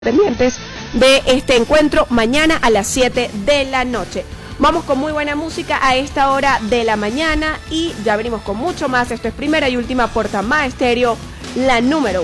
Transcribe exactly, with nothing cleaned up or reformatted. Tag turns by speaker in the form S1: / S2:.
S1: pendientes de este encuentro mañana a las siete de la noche. Vamos con muy buena música a esta hora de la mañana y ya venimos con mucho más. Esto es Primera y Última por Tamá Estéreo, la número